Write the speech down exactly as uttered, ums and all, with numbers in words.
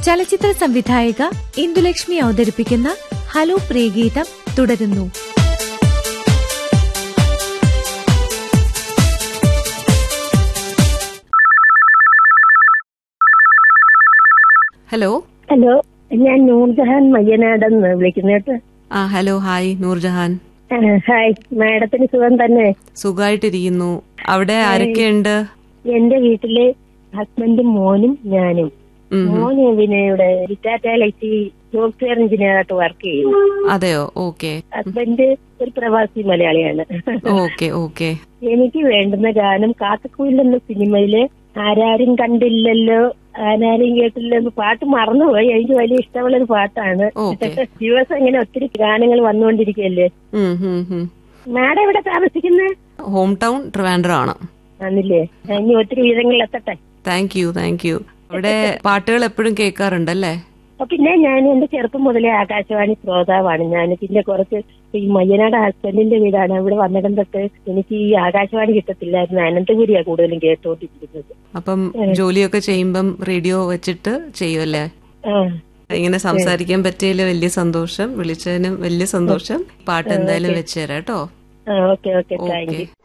ചലച്ചിത്ര സംവിധായിക ഇന്ദുലക്ഷ്മി അവതരിപ്പിക്കുന്ന ഹലോ പ്രിയഗീതം തുടരുന്നു. ഹലോ ഹലോ, ഞാൻ നൂർജഹാൻ മയ്യനാടെന്ന് വിളിക്കുന്നേട്ട്. ആ ഹലോ, ഹായ് നൂർജഹാൻ. ഹായ്, മാഡത്തിന് സുഖം തന്നെ? സുഖമായിട്ടിരിക്കുന്നു. അവിടെ ആരൊക്കെയുണ്ട്? എന്റെ വീട്ടില് ഹസ്ബൻഡും മോനും ഞാനും. മോന് പിന്നെ ഇവിടെ ടാറ്റയിലേക്ക് സോഫ്റ്റ്വെയർ എഞ്ചിനീയർ ആയിട്ട് വർക്ക് ചെയ്യുന്നു. അതെയോ? ഓക്കെ. ഹസ്ബൻഡ് ഒരു പ്രവാസി മലയാളിയാണ്. Okay okay. എനിക്ക് വേണ്ടുന്ന ഗാനം കാക്കക്കുയിൽ എന്ന സിനിമയിലെ ആരാരും കണ്ടില്ലല്ലോ ആരാരും കേട്ടില്ലല്ലോ പാട്ട് മറന്നുപോയി. എനിക്ക് വലിയ ഇഷ്ടമുള്ള ഒരു പാട്ടാണ്. ദിവസം ഇങ്ങനെ ഒത്തിരി ഗാനങ്ങൾ വന്നുകൊണ്ടിരിക്കുകയല്ലേ. മാഡം എവിടെ താമസിക്കുന്നത്? ഹോം ടൗൺ ട്രിവാൻഡ്രം ആണ്. ആണല്ലേ? ഇനി ഒത്തിരി വിവരങ്ങളിൽ എത്തട്ടെ. Thank you thank you. അവിടെ പാട്ടുകൾ എപ്പോഴും കേൾക്കാറുണ്ടല്ലേ? പിന്നെ ഞാൻ എന്റെ ചെറുപ്പം മുതലേ ആകാശവാണി ശ്രോതാവാണ്. ഞാൻ പിന്നെ കുറച്ച് ഈ മയ്യനാട് ഹസ്ബൻഡിന്റെ വീടാണ്. അവിടെ വന്നിടം തൊട്ട് എനിക്ക് ഈ ആകാശവാണി കിട്ടത്തില്ലായിരുന്നു. അനന്തപുരിയാ കൂടുതലും കേട്ടോണ്ടിരിക്കുന്നത്. അപ്പം ജോലിയൊക്കെ ചെയ്യുമ്പം റേഡിയോ വെച്ചിട്ട് ചെയ്യുമല്ലേ? ഇങ്ങനെ സംസാരിക്കാൻ പറ്റിയതിൽ വലിയ സന്തോഷം. വിളിച്ചതിനും വലിയ സന്തോഷം. പാട്ട് എന്തായാലും വെച്ചുതരാം കേട്ടോ. Okay okay, thank you.